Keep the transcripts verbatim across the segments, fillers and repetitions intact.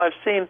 I've seen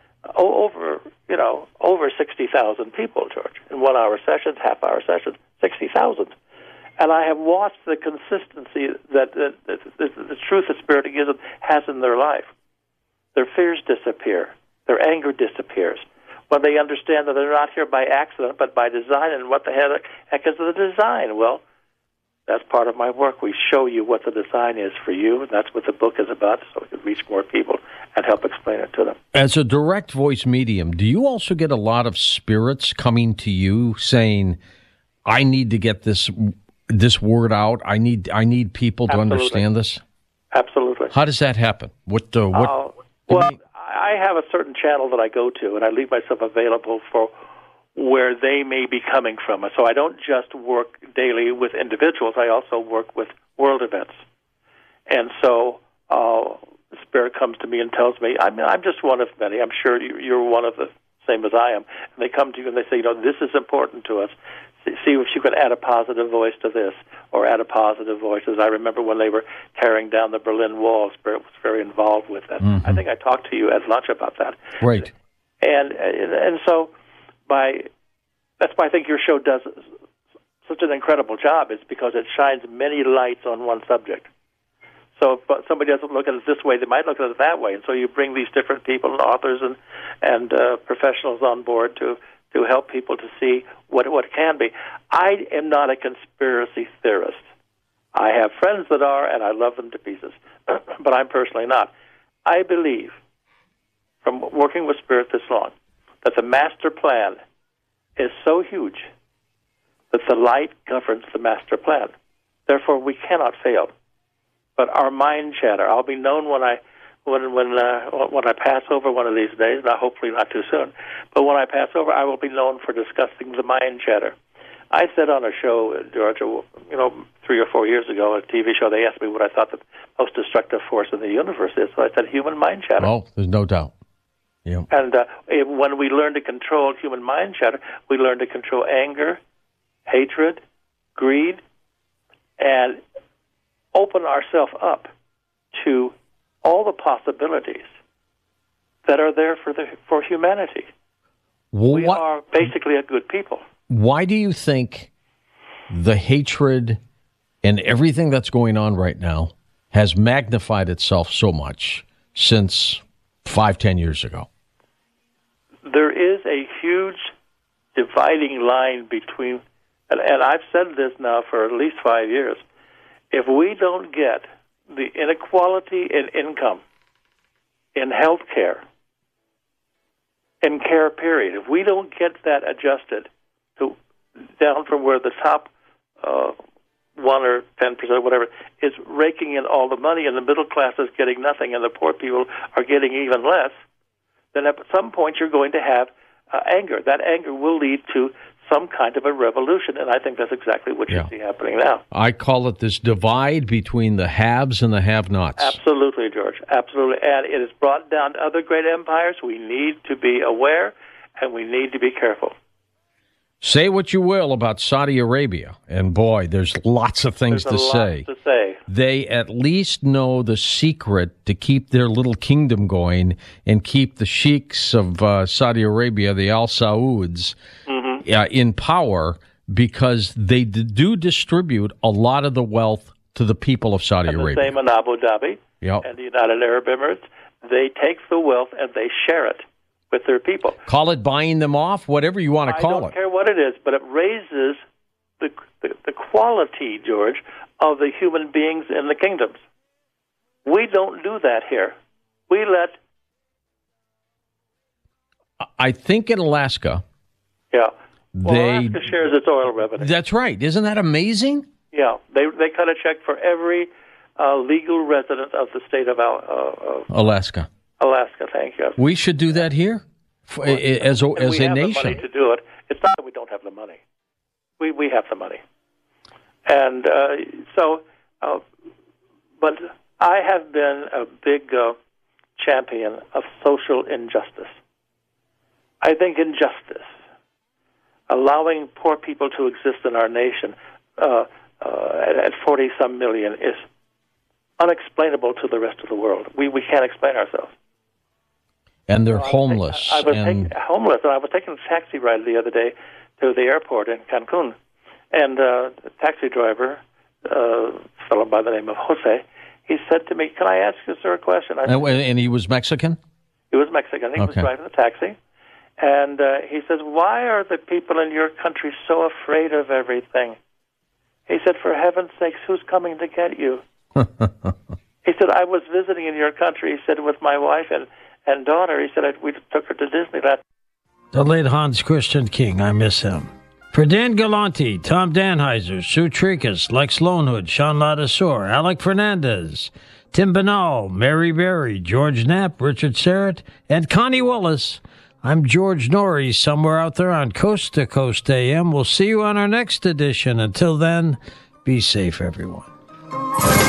over, you know, over sixty thousand people, George, in one-hour sessions, half-hour sessions, sixty thousand. And I have watched the consistency that, that, that, that the truth that Spiritism has in their life. Their fears disappear. Their anger disappears. When they understand that they're not here by accident, but by design, and what the heck is the design? Well, that's part of my work. We show you what the design is for you, and that's what the book is about, so we can reach more people and help explain it to them. As a direct voice medium, do you also get a lot of spirits coming to you saying, I need to get this this word out, I need I need people to Absolutely. understand this? Absolutely. How does that happen? What? Uh, what uh, well, I have a certain channel that I go to, and I leave myself available for where they may be coming from. So I don't just work daily with individuals. I also work with world events. And so uh, the Spirit comes to me and tells me, I'm, I'm just one of many. I'm sure you, you're one of the same as I am. And they come to you and they say, you know, this is important to us. See if you could add a positive voice to this, or add a positive voice. As I remember when they were tearing down the Berlin Wall, Spirit was very involved with that. Mm-hmm. I think I talked to you at lunch about that. Right. And and so by that's why I think your show does such an incredible job, is because it shines many lights on one subject. So if somebody doesn't look at it this way, they might look at it that way. And so you bring these different people and authors and, and uh, professionals on board to to help people to see what what can be. I am not a conspiracy theorist. I have friends that are, and I love them to pieces, but I'm personally not. I believe, from working with Spirit this long, that the master plan is so huge that the light governs the master plan. Therefore, we cannot fail. But our mind chatter, I'll be known when I when when uh, when I pass over one of these days, not hopefully not too soon, but when I pass over, I will be known for discussing the mind chatter. I said on a show, Georgia, you know, three or four years ago, a T V show, they asked me what I thought the most destructive force in the universe is. So I said human mind chatter. Oh, there's no doubt. Yeah. And uh, when we learn to control human mind chatter, we learn to control anger, hatred, greed, and open ourselves up to all the possibilities that are there for the for humanity. Well, we what, are basically a good people. Why do you think the hatred and everything that's going on right now has magnified itself so much since five, ten years ago? There is a huge dividing line between, and, and I've said this now for at least five years, if we don't get the inequality in income, in health care, in care period, if we don't get that adjusted to down from where the top uh, one or ten percent, whatever, is raking in all the money, and the middle class is getting nothing, and the poor people are getting even less, then at some point you're going to have uh, anger. That anger will lead to some kind of a revolution, and I think that's exactly what you yeah. see happening now. I call it this divide between the haves and the have-nots. Absolutely, George, absolutely. And it has brought down other great empires. We need to be aware, and we need to be careful. Say what you will about Saudi Arabia, and boy, there's lots of things there's to a say. Lot to say. They at least know the secret to keep their little kingdom going and keep the sheiks of uh, Saudi Arabia, the Al Sauds, mm-hmm. uh, in power, because they d- do distribute a lot of the wealth to the people of Saudi and Arabia. The same in Abu Dhabi yep. and the United Arab Emirates. They take the wealth and they share it with their people. Call it buying them off, whatever you want to call it. I don't care what it is, but it raises the, the the quality, George, of the human beings in the kingdoms. We don't do that here. We let... I think in Alaska... Yeah. Well, they, Alaska shares its oil revenue. That's right. Isn't that amazing? Yeah. They they cut a check for every uh, legal resident of the state of, uh, of Alaska. Alaska, thank you. We should do that here for, well, as a, as we a have nation. The money to do it. It's not that we don't have the money. We we have the money, and uh, so. Uh, but I have been a big uh, champion of social injustice. I think injustice, allowing poor people to exist in our nation uh, uh, at forty some million, is unexplainable to the rest of the world. We we can't explain ourselves. And they're I was homeless. Taking, I was and... taking, homeless, and I was taking a taxi ride the other day to the airport in Cancun, and uh, the taxi driver, uh, a fellow by the name of Jose, he said to me, "Can I ask you, sir, a question?" I said, and, and he was Mexican? He was Mexican. He okay. was driving the taxi, and uh, he says, "Why are the people in your country so afraid of everything?" He said, "For heaven's sakes, who's coming to get you?" He said, "I was visiting in your country," he said, "with my wife and, and daughter." He said, I, we took her to Disneyland. The late Hans Christian King, I miss him. For Dan Galante, Tom Danheiser, Sue Tricus, Lex Lonehood, Sean Ladasor, Alec Fernandez, Tim Banal, Mary Berry, George Knapp, Richard Serrett, and Connie Willis, I'm George Norrie, somewhere out there on Coast to Coast A M. We'll see you on our next edition. Until then, be safe, everyone.